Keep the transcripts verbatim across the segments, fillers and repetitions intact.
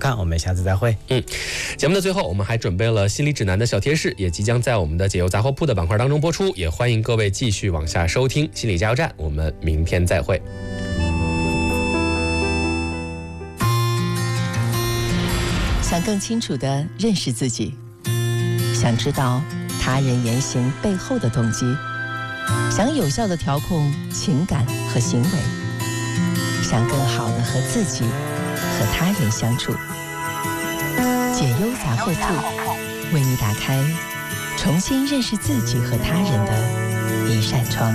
看，我们下次再会。 嗯，节目的最后，我们还准备了心理指南的小贴士，也即将在我们的解忧杂货铺的板块当中播出，也欢迎各位继续往下收听心理加油站。我们明天再会。 想更清楚地认识自己，想知道他人言行背后的动机，想有效地调控情感和行为，想更好地和自己和他人相处。解忧杂货铺为你打开重新认识自己和他人的一扇窗。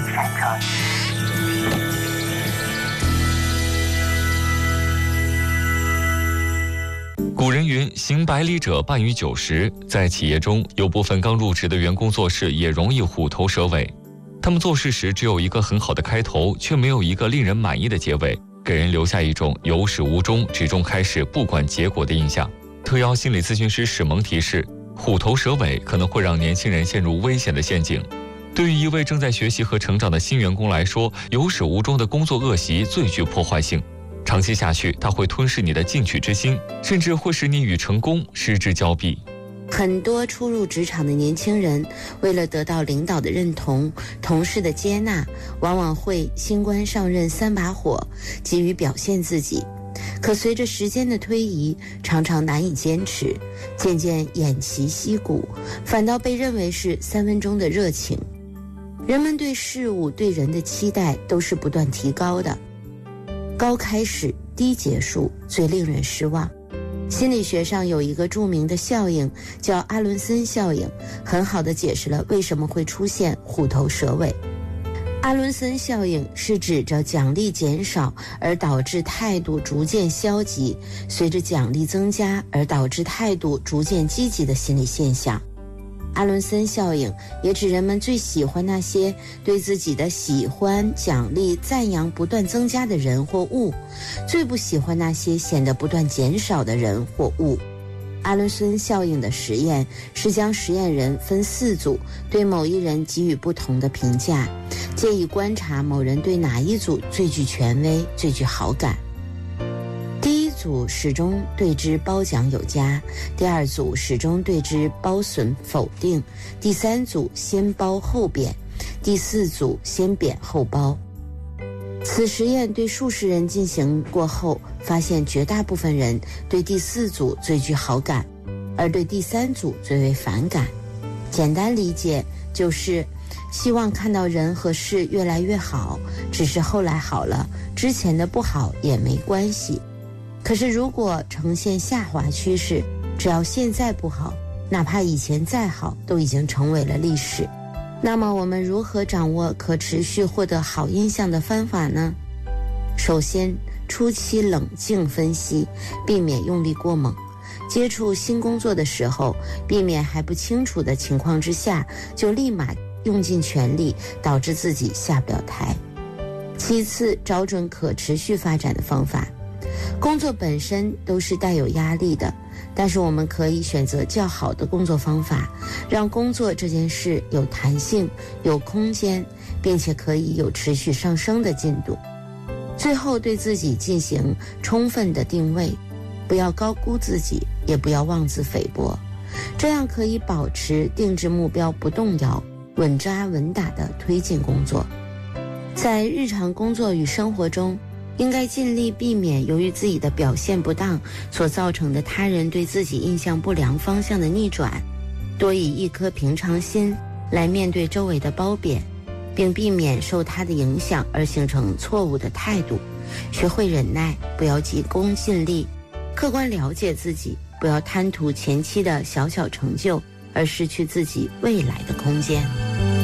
古人云，行百里者半于九十。在企业中，有部分刚入职的员工做事也容易虎头蛇尾，他们做事时只有一个很好的开头，却没有一个令人满意的结尾，给人留下一种由始无终，只终开始，不管结果的印象。特邀心理咨询师史萌提示，虎头蛇尾可能会让年轻人陷入危险的陷阱。对于一位正在学习和成长的新员工来说，由始无终的工作恶习最具破坏性。长期下去，它会吞噬你的进取之心，甚至会使你与成功失之交臂。 很多初入职场的年轻人，为了得到领导的认同、同事的接纳，往往会新官上任三把火，急于表现自己。可随着时间的推移，常常难以坚持，渐渐偃旗息鼓，反倒被认为是三分钟的热情。人们对事物、对人的期待都是不断提高的，高开始低结束最令人失望。心理学上有一个著名的效应叫阿伦森效应，很好地解释了为什么会出现虎头蛇尾。阿伦森效应是指着奖励减少而导致态度逐渐消极，随着奖励增加而导致态度逐渐积极的心理现象。阿伦森效应也指人们最喜欢那些对自己的喜欢、奖励、赞扬不断增加的人或物，最不喜欢那些显得不断减少的人或物。阿伦森效应的实验是将实验人分四组，对某一人给予不同的评价，借以观察某人对哪一组最具权威、最具好感。第一组始终对之褒奖有加，第二组始终对之褒损否定，第三组先褒后贬，第四组先贬后褒。此实验对数十人进行过后，发现绝大部分人对第四组最具好感，而对第三组最为反感。简单理解就是希望看到人和事越来越好，只是后来好了，之前的不好也没关系。可是如果呈现下滑趋势，只要现在不好，哪怕以前再好，都已经成为了历史。那么我们如何掌握可持续获得好印象的方法呢？首先，初期冷静分析，避免用力过猛。接触新工作的时候，避免还不清楚的情况之下就立马用尽全力，导致自己下不了台。其次，找准可持续发展的方法。工作本身都是带有压力的，但是我们可以选择较好的工作方法，让工作这件事有弹性、有空间，并且可以有持续上升的进度。最后，对自己进行充分的定位，不要高估自己，也不要妄自菲薄，这样可以保持定制目标不动摇，稳扎稳打地推进工作。在日常工作与生活中，应该尽力避免由于自己的表现不当所造成的他人对自己印象不良方向的逆转，多以一颗平常心来面对周围的褒贬，并避免受他的影响而形成错误的态度。学会忍耐，不要急功近利，客观了解自己，不要贪图前期的小小成就而失去自己未来的空间。